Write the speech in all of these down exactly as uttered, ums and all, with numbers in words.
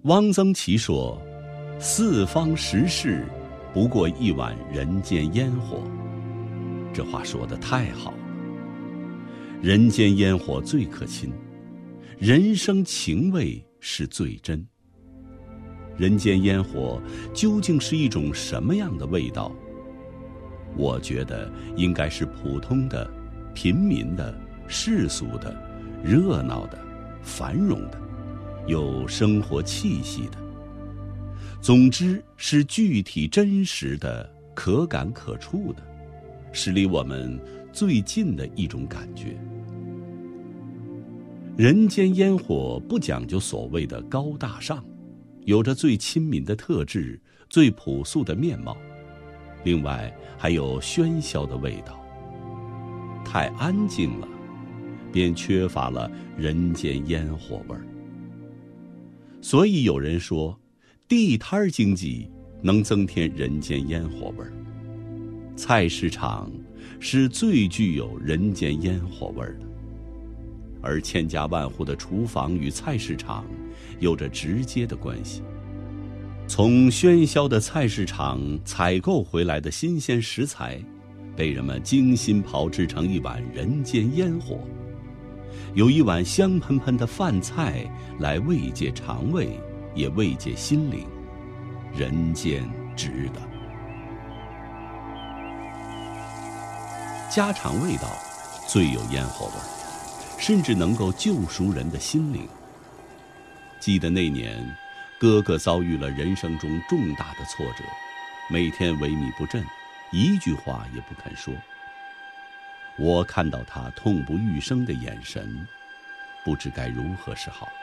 汪曾祺说：“四方食事，不过一碗人间烟火。”这话说得太好了。人间烟火最可亲，人生情味是最真。人间烟火究竟是一种什么样的味道？我觉得应该是普通的、平民的、世俗的、热闹的、繁荣的，有生活气息的。总之是具体真实的、可感可触的，是离我们最近的一种感觉。人间烟火不讲究所谓的高大上，有着最亲民的特质，最朴素的面貌，另外还有喧嚣的味道。太安静了，便缺乏了人间烟火味儿。所以有人说，地摊经济能增添人间烟火味儿。菜市场是最具有人间烟火味儿的，而千家万户的厨房与菜市场有着直接的关系。从喧嚣的菜市场采购回来的新鲜食材，被人们精心炮制成一碗人间烟火，有一碗香喷喷的饭菜来慰藉肠胃，也慰藉心灵，人间值得。家常味道最有烟火味，甚至能够救赎人的心灵。记得那年，哥哥遭遇了人生中重大的挫折，每天萎靡不振，一句话也不肯说。我看到他痛不欲生的眼神，不知该如何是好。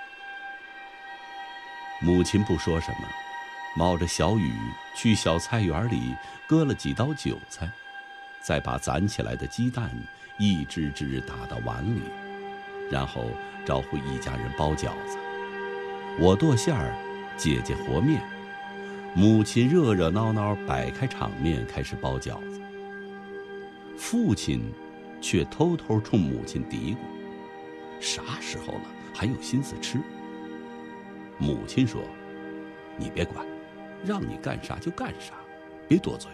母亲不说什么，冒着小雨去小菜园里割了几刀韭菜，再把攒起来的鸡蛋一只只打到碗里，然后招呼一家人包饺子。我剁馅儿，姐姐和面，母亲热热闹闹摆开场面开始包饺子。父亲却偷偷冲母亲嘀咕：“啥时候了，还有心思吃？”母亲说：“你别管，让你干啥就干啥，别多嘴。”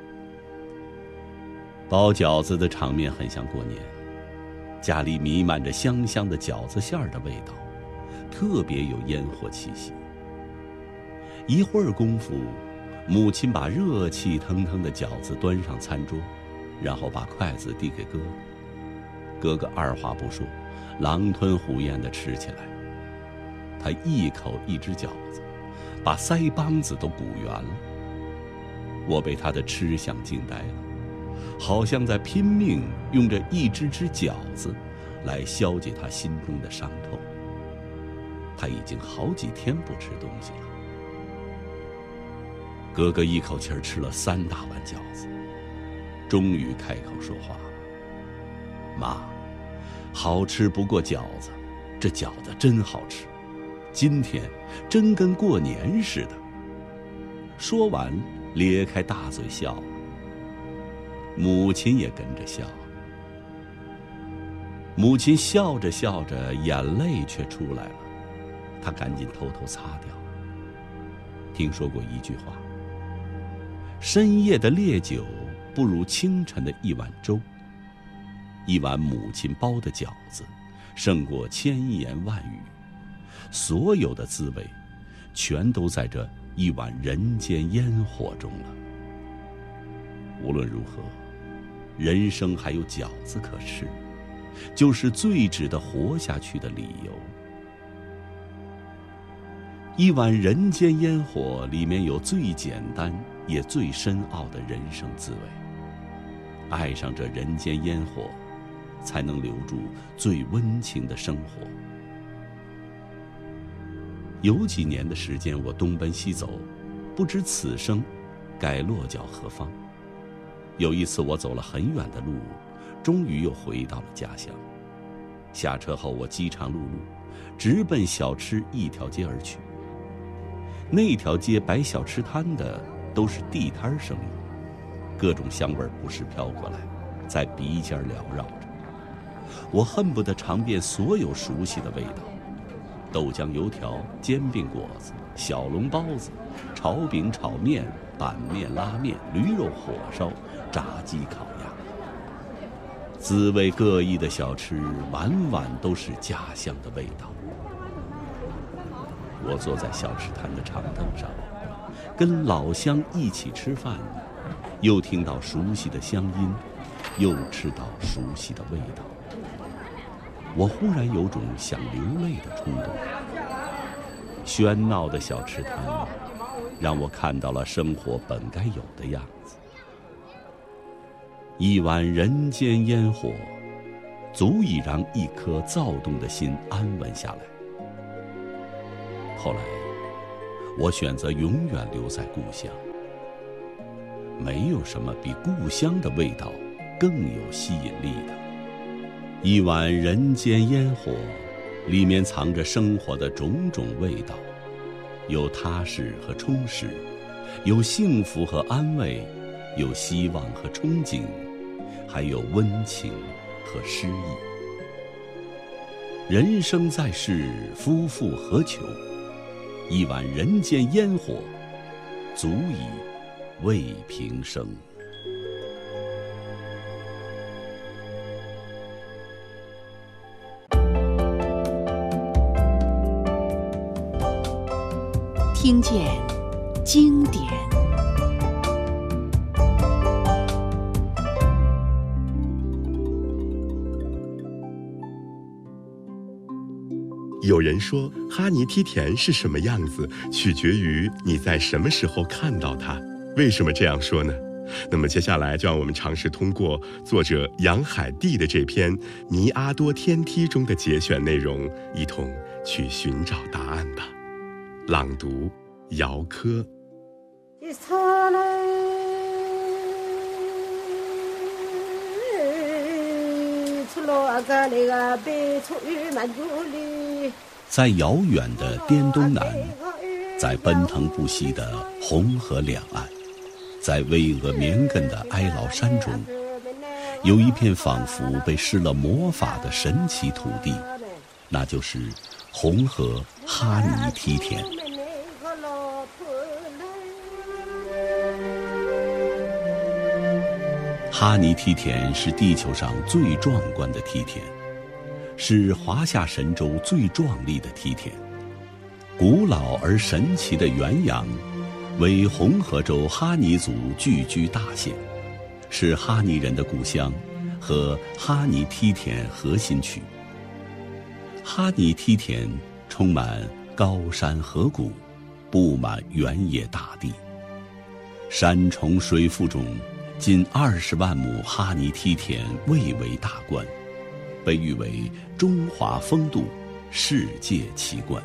包饺子的场面很像过年，家里弥漫着香香的饺子馅儿的味道，特别有烟火气息。一会儿功夫，母亲把热气腾腾的饺子端上餐桌，然后把筷子递给哥哥。哥哥二话不说，狼吞虎咽地吃起来。他一口一只饺子，把腮帮子都鼓圆了。我被他的吃相惊呆了，好像在拼命用着一只只饺子来消解他心中的伤痛。他已经好几天不吃东西了。哥哥一口气儿吃了三大碗饺子，终于开口说话了：“妈，好吃不过饺子，这饺子真好吃，今天真跟过年似的。”说完，咧开大嘴笑了。母亲也跟着笑。母亲笑着笑着，眼泪却出来了，她赶紧偷偷擦掉。听说过一句话：深夜的烈酒不如清晨的一碗粥。一碗母亲包的饺子，胜过千言万语。所有的滋味，全都在这一碗人间烟火中了。无论如何，人生还有饺子可吃，就是最值得活下去的理由。一碗人间烟火里面有最简单也最深奥的人生滋味。爱上这人间烟火，才能留住最温情的生活。有几年的时间，我东奔西走，不知此生该落脚何方。有一次我走了很远的路，终于又回到了家乡。下车后，我饥肠辘辘，直奔小吃一条街而去。那条街摆小吃摊的都是地摊生意，各种香味不时飘过来，在鼻尖缭绕着。我恨不得尝遍所有熟悉的味道， 豆浆油条、煎饼果子、小笼包子、炒饼炒面、板面拉面、驴肉火烧、炸鸡烤鸭，滋味各异的小吃，晚晚都是家乡的味道。我坐在小吃摊的长凳上，跟老乡一起吃饭，又听到熟悉的乡音，又吃到熟悉的味道。我忽然有种想流泪的冲动。喧闹的小吃摊让我看到了生活本该有的样子。一碗人间烟火，足以让一颗躁动的心安稳下来。后来，我选择永远留在故乡。没有什么比故乡的味道更有吸引力的。一碗人间烟火，里面藏着生活的种种味道，有踏实和充实，有幸福和安慰，有希望和憧憬，还有温情和诗意。人生在世，夫复何求？一碗人间烟火，足以慰平生。 听见经典。 有人说，哈尼梯田是什么样子，取决于你在什么时候看到它。为什么这样说呢？那么接下来就让我们尝试通过作者杨海地的这篇《尼阿多天梯》中的节选内容，一同去寻找答案吧。朗读：姚科。 在遥远的滇东南，在奔腾不息的红河两岸，在巍峨绵亘的哀牢山中，有一片仿佛被施了魔法的神奇土地，那就是红河哈尼梯田。哈尼梯田是地球上最壮观的梯田，是华夏神州最壮丽的梯田。古老而神奇的元阳，为红河州哈尼族聚居大县，是哈尼人的故乡和哈尼梯田核心区。哈尼梯田充满高山河谷，布满原野大地，山重水复中，近二十万亩哈尼梯田蔚为大观，被誉为中华风度、世界奇观。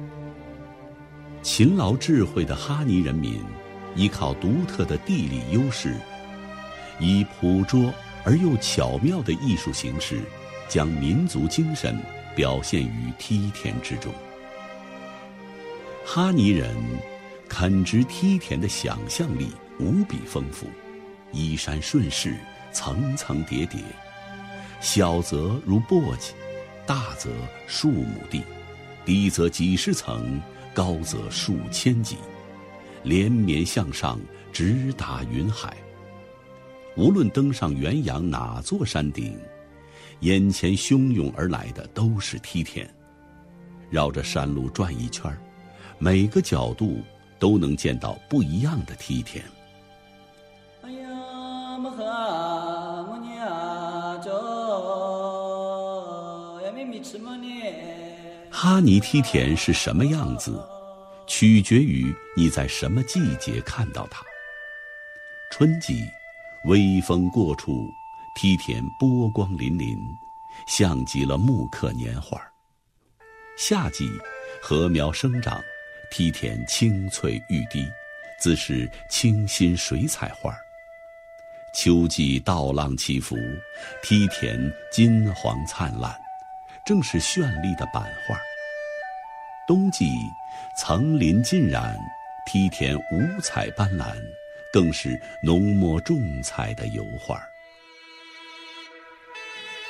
勤劳智慧的哈尼人民，依靠独特的地理优势，以朴拙而又巧妙的艺术形式，将民族精神表现于梯田之中。哈尼人垦殖梯田的想象力无比丰富，依山顺势，层层叠叠，小则如簸箕，大则数亩地，低则几十层，高则数千级，连绵向上，直达云海。无论登上元阳哪座山顶，眼前汹涌而来的都是梯田。绕着山路转一圈，每个角度都能见到不一样的梯田。哈尼梯田是什么样子，取决于你在什么季节看到它。春季，微风过处，梯田波光粼粼，像极了木刻年画。夏季，禾苗生长，梯田青翠欲滴，自是清新水彩画。秋季稻浪起伏，梯田金黄灿烂，正是绚丽的版画。冬季层林尽染，梯田五彩斑斓，更是浓墨重彩的油画。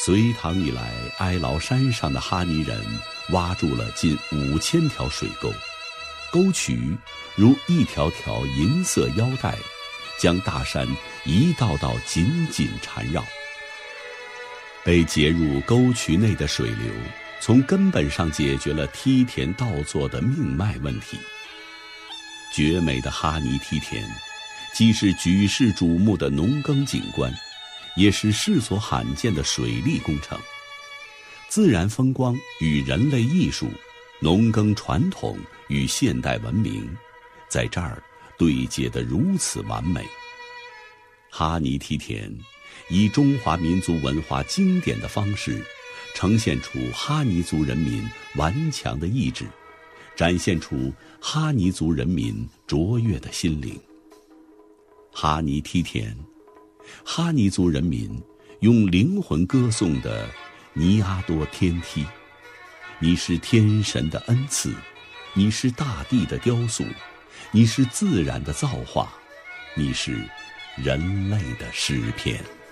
隋唐以来，哀牢山上的哈尼人挖筑了近五千条水沟，沟渠如一条条银色腰带，将大山一道道紧紧缠绕。被截入沟渠内的水流，从根本上解决了梯田倒作的命脉问题。绝美的哈尼梯田，既是举世瞩目的农耕景观，也是世所罕见的水利工程。自然风光与人类艺术，农耕传统与现代文明，在这儿对接得如此完美。哈尼梯田以中华民族文化经典的方式，呈现出哈尼族人民顽强的意志，展现出哈尼族人民卓越的心灵。哈尼梯田，哈尼族人民用灵魂歌颂的尼阿多天梯，你是天神的恩赐，你是大地的雕塑，你是自然的造化，你是人类的诗篇。